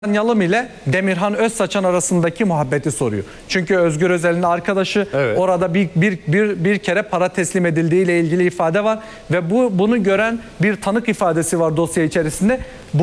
Yalım ile Demirhan Özsaçan arasındaki muhabbeti soruyor. Çünkü Özgür Özel'in arkadaşı, evet, orada bir kere para teslim edildiği ile ilgili ifade var ve bunu gören bir tanık ifadesi var dosya içerisinde.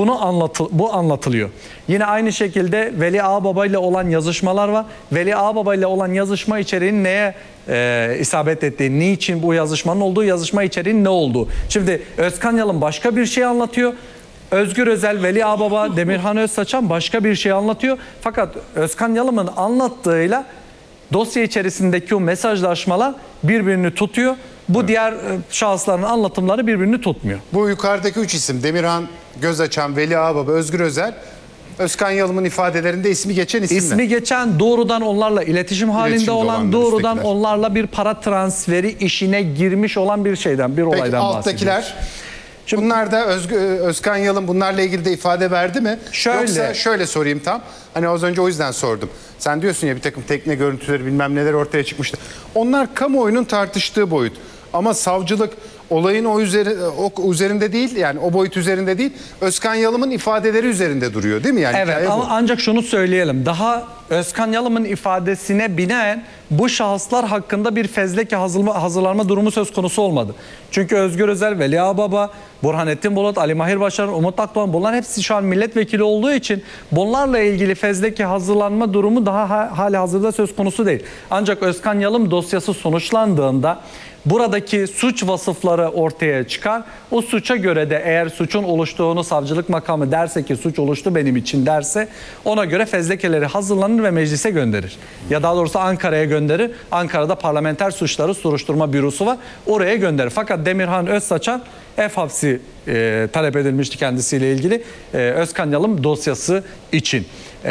Bu anlatılıyor. Yine aynı şekilde Veli Ağababa ile olan yazışmalar var. Veli Ağababa ile olan yazışma içeriğinin neye isabet ettiği, niçin bu yazışmanın olduğu, yazışma içeriğinin ne olduğu. Şimdi Özkan Yalım başka bir şey anlatıyor. Özgür Özel, Veli Ağababa, Demirhan Özsaçan başka bir şey anlatıyor. Fakat Özkan Yalım'ın anlattığıyla dosya içerisindeki o mesajlaşmalar birbirini tutuyor. Bu diğer şahısların anlatımları birbirini tutmuyor. Bu yukarıdaki 3 isim Demirhan Gözaçan, Veli Ağababa, Özgür Özel, Özkan Yalım'ın ifadelerinde ismi geçen isimler. İsmi geçen, doğrudan onlarla iletişim halinde olan, doğrudan onlarla bir para transferi işine girmiş olan bir şeyden, bir olaydan bahsediyoruz. Alttakiler? Şimdi, bunlar da Özkan Yalım bunlarla ilgili de ifade verdi mi? Yoksa şöyle sorayım tam. Hani az önce o yüzden sordum. Sen diyorsun ya bir takım tekne görüntüleri bilmem neler ortaya çıkmıştı. Onlar kamuoyunun tartıştığı boyut. Ama savcılık olayın o üzerinde değil, yani o boyut üzerinde değil, Özkan Yalım'ın ifadeleri üzerinde duruyor değil mi? Yani evet, ama ancak şunu söyleyelim. Daha Özkan Yalım'ın ifadesine binaen bu şahıslar hakkında bir fezleke hazırlanma durumu söz konusu olmadı. Çünkü Özgür Özel, Veli Ağababa, Burhanettin Bulut, Ali Mahir Başaran, Umut Akdoğan, bunlar hepsi şu an milletvekili olduğu için bunlarla ilgili fezleke hazırlanma durumu daha hali hazırda söz konusu değil. Ancak Özkan Yalım dosyası sonuçlandığında buradaki suç vasıfları ortaya çıkar. O suça göre de eğer suçun oluştuğunu savcılık makamı derse ki suç oluştu benim için derse, ona göre fezlekeleri hazırlanır ve meclise gönderir. Ya daha doğrusu Ankara'ya gönderir. Ankara'da Parlamenter Suçları Soruşturma Bürosu var. Oraya gönderir. Fakat Demirhan Özsaçan ev hapsi talep edilmişti kendisiyle ilgili Özkan Yalım dosyası için.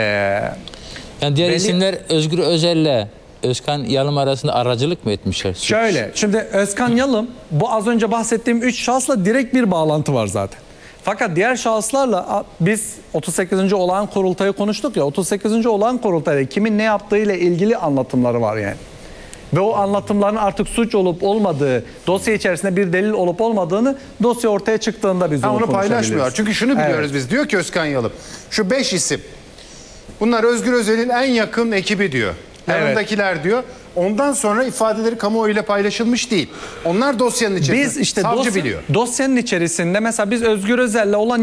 Yani diğer isimler Özgür Özel'le Özkan Yalım arasında aracılık mı etmişler? Şöyle, şimdi Özkan Yalım, bu az önce bahsettiğim 3 şahısla direkt bir bağlantı var zaten. Fakat diğer şahıslarla biz 38. olağan kurultayı konuştuk ya, 38. olağan kurultayda kimin ne yaptığıyla ilgili anlatımları var yani. Ve o anlatımların artık suç olup olmadığı, dosya içerisinde bir delil olup olmadığını dosya ortaya çıktığında biz onu paylaşmıyorlar. Çünkü şunu biliyoruz biz, diyor ki Özkan Yalım, şu 5 isim, bunlar Özgür Özel'in en yakın ekibi diyor. Yanındakiler diyor. Ondan sonra ifadeleri kamuoyuyla paylaşılmış değil. Onlar dosyanın içerisinde. Biz işte savcı biliyor. Dosyanın içerisinde mesela biz Özgür Özel'le olan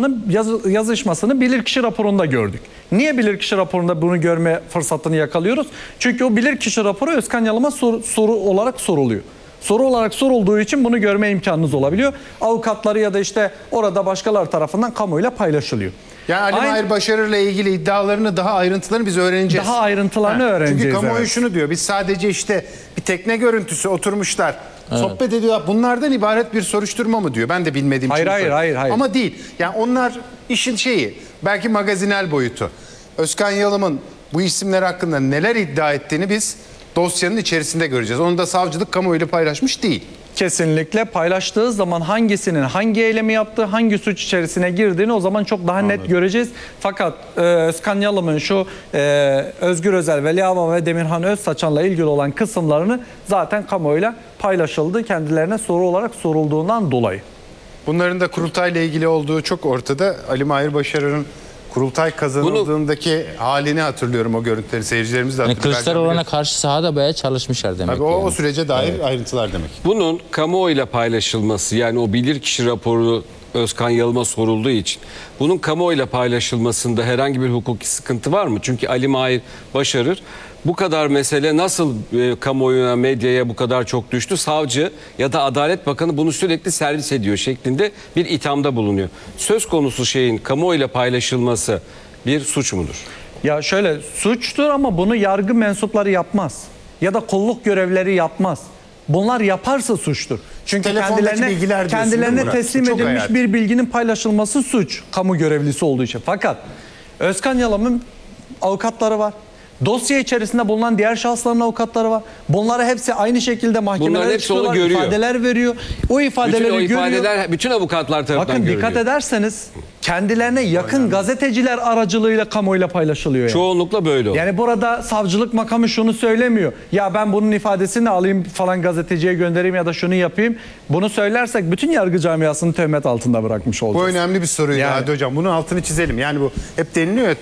yazışmasını bilirkişi raporunda gördük. Niye bilirkişi raporunda bunu görme fırsatını yakalıyoruz? Çünkü o bilirkişi raporu Özkan Yalım'a soru olarak soruluyor. Soru olarak sorulduğu için bunu görme imkanınız olabiliyor. Avukatları ya da işte orada başkaları tarafından kamuoyuyla paylaşılıyor. Yani Ali Mahir Başarır'la ilgili iddialarını, daha ayrıntılarını biz öğreneceğiz. Daha ayrıntılarını öğreneceğiz. Çünkü kamuoyu şunu diyor, biz sadece işte bir tekne görüntüsü oturmuşlar, sohbet ediyor. Bunlardan ibaret bir soruşturma mı diyor? Ben de bilmediğim için. Hayır. Ama değil. Yani onlar işin şeyi, belki magazinel boyutu. Özkan Yalım'ın bu isimler hakkında neler iddia ettiğini biz dosyanın içerisinde göreceğiz. Onu da savcılık kamuoyuyla paylaşmış değil. Kesinlikle paylaştığı zaman hangisinin hangi eylemi yaptığı, hangi suç içerisine girdiğini o zaman çok daha net göreceğiz. Fakat Özkan Yalım'ın şu Özgür Özel, Veli Ağababa ve Demirhan Özsaçan'la ilgili olan kısımlarını zaten kamuoyuyla paylaşıldı. Kendilerine soru olarak sorulduğundan dolayı. Bunların da kurultayla ilgili olduğu çok ortada. Ali Mahir Başarır'ın kurultay kazanıldığındaki halini hatırlıyorum, o görüntüleri seyircilerimiz de hatırlıyor. Yani Kılıçdaroğlu'na karşı sahada bayağı çalışmışlar demek. Tabii o sürece dair ayrıntılar demek. Bunun kamuoyuyla paylaşılması, yani o bilirkişi raporu Özkan Yalım'a sorulduğu için bunun kamuoyuyla paylaşılmasında herhangi bir hukuki sıkıntı var mı? Çünkü Ali Mahir Başarır, bu kadar mesele nasıl kamuoyuna, medyaya bu kadar çok düştü? Savcı ya da Adalet Bakanı bunu sürekli servis ediyor şeklinde bir ithamda bulunuyor. Söz konusu şeyin kamuoyuyla paylaşılması bir suç mudur? Ya şöyle, suçtur ama bunu yargı mensupları yapmaz. Ya da kolluk görevlileri yapmaz. Bunlar yaparsa suçtur. Çünkü kendilerine teslim edilmiş bir bilginin paylaşılması suç, kamu görevlisi olduğu için. Fakat Özkan Yalım'ın avukatları var, Dosya içerisinde bulunan diğer şahısların avukatları var. Bunları hepsi aynı şekilde mahkemelere Bunların hepsi onu çıkıyorlar, görüyor. ifadeler veriyor. O ifadeleri Bütün o görüyor. ifadeler bütün avukatlar tarafından Bakın görülüyor. dikkat ederseniz kendilerine yakın gazeteciler aracılığıyla kamuoyuyla paylaşılıyor. Yani. Çoğunlukla böyle oldu. Yani burada savcılık makamı şunu söylemiyor. Ya ben bunun ifadesini alayım falan gazeteciye göndereyim ya da şunu yapayım. Bunu söylersek bütün yargı camiasını töhmet altında bırakmış olacağız. Bu önemli bir soruydu Yani. Hadi Hocam. Bunun altını çizelim. Yani bu hep deniliyor ya